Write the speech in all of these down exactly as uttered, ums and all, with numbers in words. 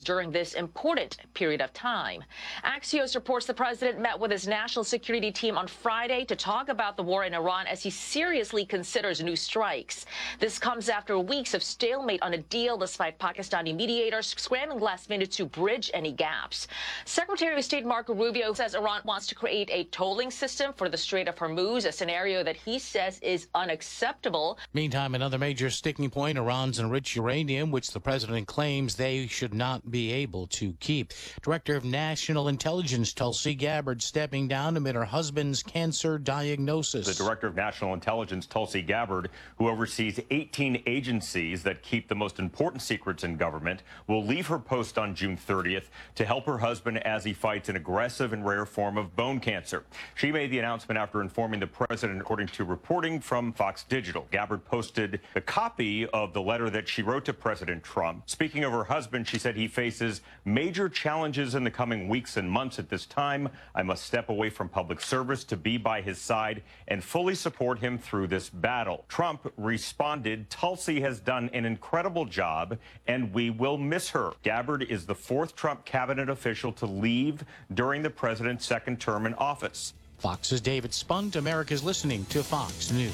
during this important period of time. Axios reports the president met with his national security team on Friday to talk about the war in Iran as he seriously considers new strikes. This comes after weeks of stalemate on a deal despite Pakistani mediators scrambling last minute to bridge any gaps. Secretary of State Marco Rubio says Iran wants to create a tolling system for the Strait of Hormuz, a scenario that he says is unacceptable. Meantime, another major sticking point, Iran's enriched uranium, which the president claims they should not be able to keep. Director of National Intelligence Tulsi Gabbard stepping down amid her husband's cancer diagnosis. The Director of National Intelligence, Tulsi Gabbard, who oversees eighteen agencies that keep the most important secrets in government, will leave her post on June thirtieth to help her husband as he fights an aggressive and rare form of bone cancer. She made the announcement after informing the president, according to reporting from Fox Digital. Gabbard posted a copy of the letter that she wrote to President Trump. Speaking of her husband, she said he faces major challenges in the coming weeks and months. At this time, I must step away from public service to be by his side and fully support him through this battle. Trump responded, Tulsi has done an incredible job and we will miss her. Gabbard is the fourth Trump cabinet official to leave during the president's second term in office. Fox's David Spunt. America's listening to Fox News.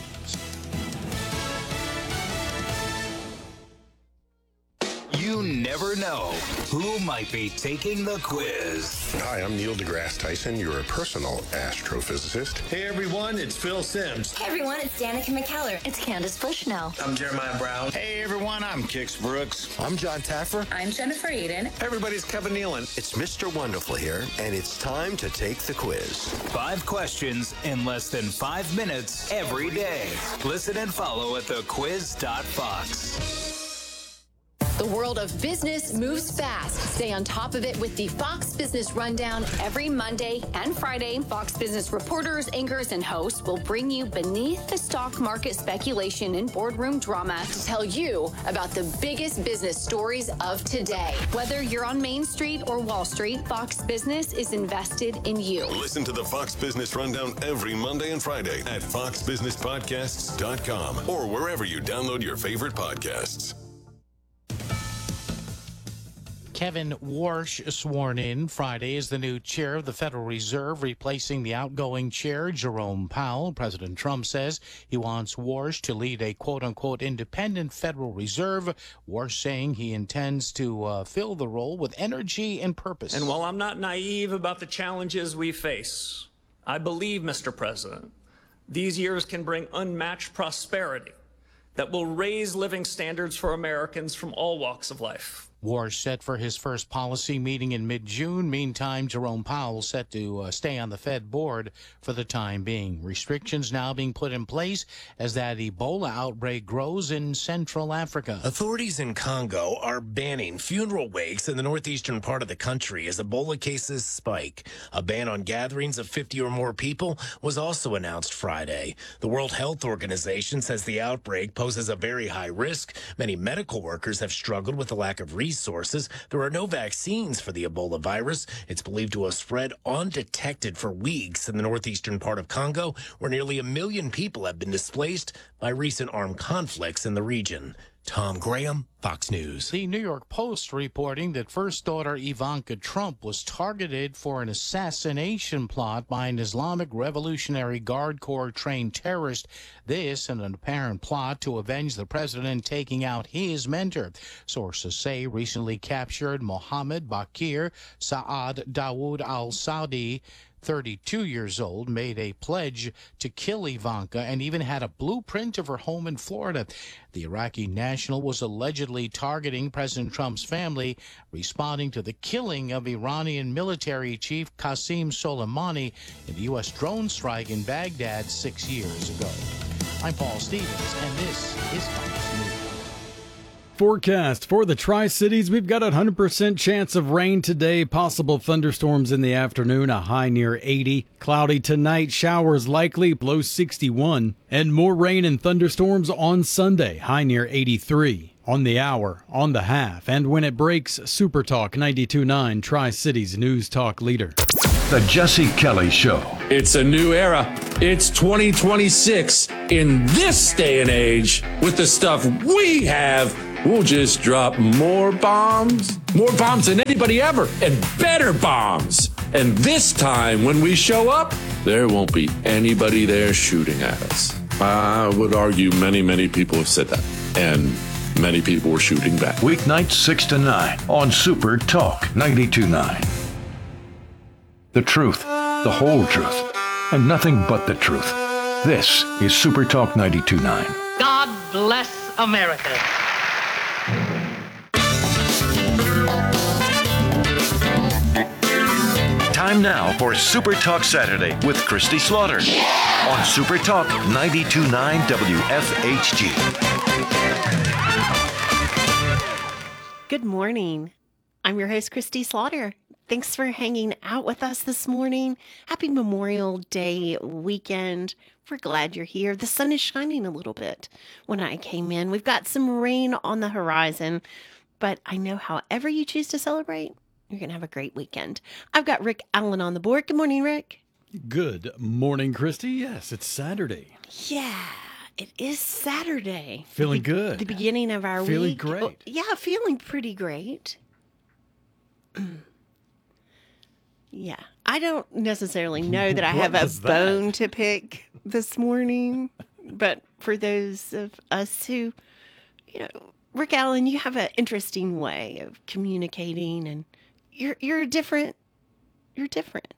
You never know who might be taking the quiz. Hi, I'm Neil deGrasse Tyson, your personal astrophysicist. Hey everyone, it's Phil Simms. Hey everyone, it's Danica McKellar. It's Candace Bushnell. I'm Jeremiah Brown. Hey everyone, I'm Kix Brooks. I'm John Taffer. I'm Jennifer Aiden. Hey everybody's Kevin Nealon. It's Mister Wonderful here, and it's time to take the quiz. Five questions in less than five minutes every day. Listen and follow at the quiz dot fox. The world of business moves fast. Stay on top of it with the Fox Business Rundown every Monday and Friday. Fox Business reporters, anchors, and hosts will bring you beneath the stock market speculation and boardroom drama to tell you about the biggest business stories of today. Whether you're on Main Street or Wall Street, Fox Business is invested in you. Listen to the Fox Business Rundown every Monday and Friday at fox business podcasts dot com or wherever you download your favorite podcasts. Kevin Warsh sworn in Friday as the new chair of the Federal Reserve, replacing the outgoing chair, Jerome Powell. President Trump says he wants Warsh to lead a quote-unquote independent Federal Reserve. Warsh saying he intends to uh, fill the role with energy and purpose. And while I'm not naive about the challenges we face, I believe, Mister President, these years can bring unmatched prosperity that will raise living standards for Americans from all walks of life. Warsh set for his first policy meeting in mid-June. Meantime, Jerome Powell set to uh, stay on the Fed board for the time being. Restrictions now being put in place as that Ebola outbreak grows in Central Africa. Authorities in Congo are banning funeral wakes in the northeastern part of the country as Ebola cases spike. A ban on gatherings of fifty or more people was also announced Friday. The World Health Organization says the outbreak poses a very high risk. Many medical workers have struggled with the lack of resources. Sources. There are no vaccines for the Ebola virus. It's believed to have spread undetected for weeks in the northeastern part of Congo, where nearly a million people have been displaced by recent armed conflicts in the region. Tom Graham, Fox News. The New York Post reporting that first daughter Ivanka Trump was targeted for an assassination plot by an Islamic Revolutionary Guard Corps trained terrorist. This in an apparent plot to avenge the president taking out his mentor. Sources say recently captured Mohammed Bakir Saad Dawood al-Saudi, thirty-two years old, made a pledge to kill Ivanka and even had a blueprint of her home in Florida. The Iraqi national was allegedly targeting President Trump's family, responding to the killing of Iranian military chief Qasem Soleimani in the U S drone strike in Baghdad six years ago. I'm Paul Stevens, and this is Fox News. Forecast for the Tri-Cities. We've got a one hundred percent chance of rain today, possible thunderstorms in the afternoon, a high near eighty. Cloudy tonight, showers likely, low sixty-one. And more rain and thunderstorms on Sunday, high near eighty-three. On the hour, on the half, and when it breaks, Super Talk ninety-two point nine, Tri-Cities News Talk leader. The Jesse Kelly Show. It's a new era. It's twenty twenty-six. In this day and age, with the stuff we have, we'll just drop more bombs, more bombs than anybody ever, and better bombs. And this time when we show up, there won't be anybody there shooting at us. I would argue many, many people have said that, and many people were shooting back. Weeknights six to nine on Super Talk ninety-two point nine. The truth, the whole truth, and nothing but the truth. This is Super Talk ninety-two point nine. God bless America. Time now for Super Talk Saturday with Christy Slaughter on Super Talk ninety-two point nine W F H G. Good morning. I'm your host, Christy Slaughter. Thanks for hanging out with us this morning. Happy Memorial Day weekend. We're glad you're here. The sun is shining a little bit when I came in. We've got some rain on the horizon, but I know however you choose to celebrate, you're going to have a great weekend. I've got Rick Allen on the board. Good morning, Rick. Good morning, Christy. Yes, it's Saturday. Yeah, it is Saturday. Feeling the, good. The beginning of our feeling week. Feeling great. Oh, yeah, feeling pretty great. Yeah, I don't necessarily know that I have a bone to pick this morning, but for those of us who, you know, Rick Allen, you have an interesting way of communicating, and you're you're different. You're different.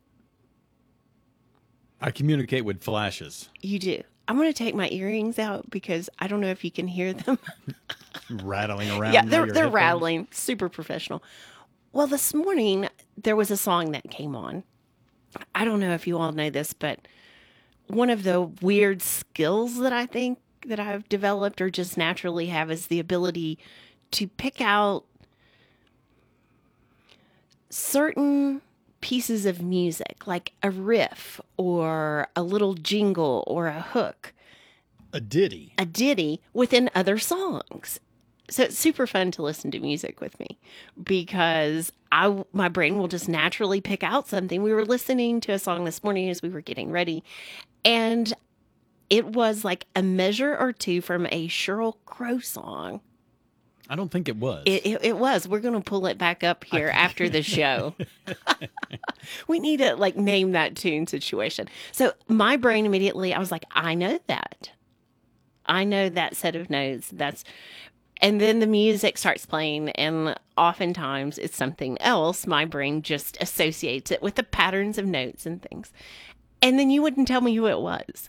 I communicate with flashes. You do. I'm going to take my earrings out because I don't know if you can hear them rattling around. Yeah, they're they're rattling. Super professional. Well, this morning, there was a song that came on. I don't know if you all know this, but one of the weird skills that I think that I've developed or just naturally have is the ability to pick out certain pieces of music, like a riff or a little jingle or a hook. A ditty. A ditty within other songs. So it's super fun to listen to music with me because I my brain will just naturally pick out something. We were listening to a song this morning as we were getting ready, and it was like a measure or two from a Sheryl Crow song. I don't think it was. It, it, it was. We're going to pull it back up here after the show. We need to like name that tune situation. So my brain immediately, I was like, I know that. I know that set of notes. That's... And then the music starts playing, and oftentimes it's something else. My brain just associates it with the patterns of notes and things. And then you wouldn't tell me who it was.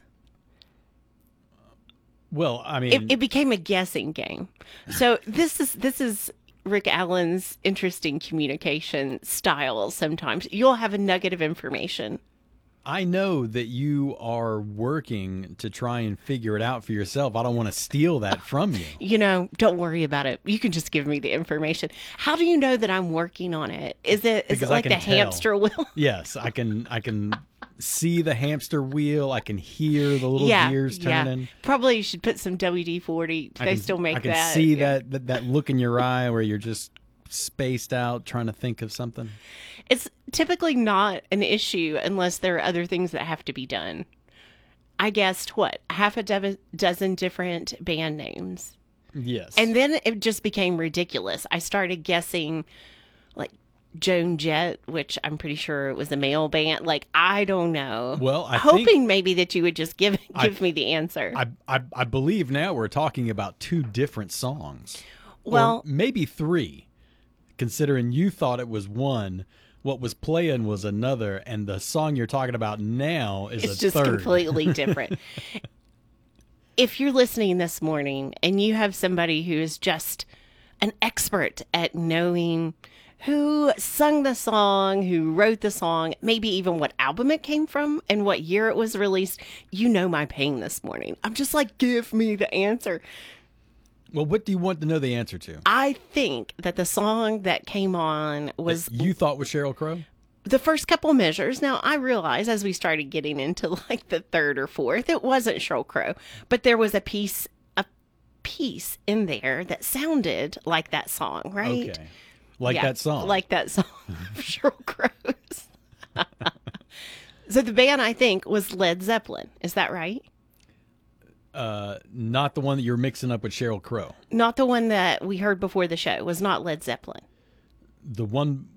Well, I mean... It, it became a guessing game. So this is this is Rick Allen's interesting communication style sometimes. You'll have a nugget of information. I know that you are working to try and figure it out for yourself. I don't want to steal that from you. You know, don't worry about it. You can just give me the information. How do you know that I'm working on it? Is it is Because it like the tell. hamster wheel? Yes, I can I can see the hamster wheel. I can hear the little yeah, gears turning. Yeah. Probably you should put some W D forty. They can, still make I can that. see yeah. that, that that look in your eye where you're just spaced out trying to think of something. It's typically not an issue unless there are other things that have to be done. I guessed, what, half a do- dozen different band names. Yes. And then it just became ridiculous. I started guessing, like, Joan Jett, which I'm pretty sure it was a male band. Like, I don't know. Well, I Hoping think, maybe that you would just give give I, me the answer. I, I I believe now we're talking about two different songs. Well, or maybe three, considering you thought it was one. What was playing was another, and the song you're talking about now is it's a just third. completely different. If you're listening this morning and you have somebody who is just an expert at knowing who sung the song, who wrote the song, maybe even what album it came from and what year it was released, you know my pain this morning. I'm just like, give me the answer. Well, what do you want to know the answer to? I think that the song that came on was... That you thought was Sheryl Crow? The first couple measures. Now, I realized as we started getting into like the third or fourth, it wasn't Sheryl Crow, but there was a piece, a piece in there that sounded like that song, right? Okay. Like yeah, that song. Like that song of Sheryl Crow's. So the band, I think, was Led Zeppelin. Is that right? Uh, not the one that you're mixing up with Sheryl Crow. Not the one that we heard before the show. It was not Led Zeppelin. The one